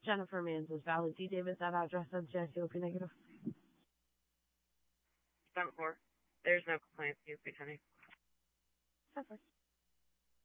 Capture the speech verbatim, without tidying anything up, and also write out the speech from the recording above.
Jennifer Manses, valid. D. Davis, that address says J C O P negative. Stunt four. There's no complaints. You be pending. Perfect.